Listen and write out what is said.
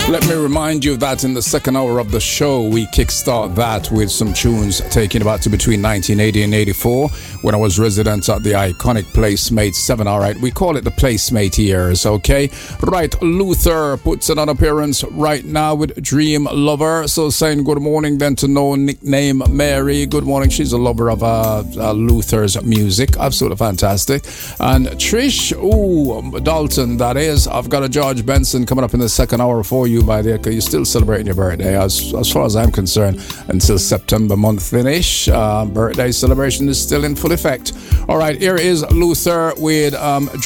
Let me remind you that in the second hour of the show, we kickstart that with some tunes taking about to between 1980 and 84 when I was resident at the iconic Placemate 7. All right, we call it the Placemate years, okay? Right, Luther puts in an appearance right now with Dream Lover. So saying good morning then to no nickname Mary. Good morning. She's a lover of Luther's music. Absolutely fantastic. And Trish, Dalton, that is. I've got a George Benson coming up in the second hour for you, by there, because you're still celebrating your birthday as far as I'm concerned until September month finish. Birthday celebration is still in full effect. All right, here is Luther with